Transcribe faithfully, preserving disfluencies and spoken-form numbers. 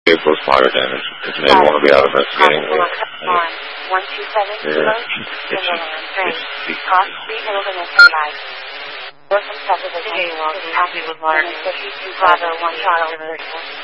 vehicle's fire damage. It may want to be out investigating. one two seven Yeah. Cross Street Middleton Live. Welcome subdivision. Hey, welcome to Bravo one Charles.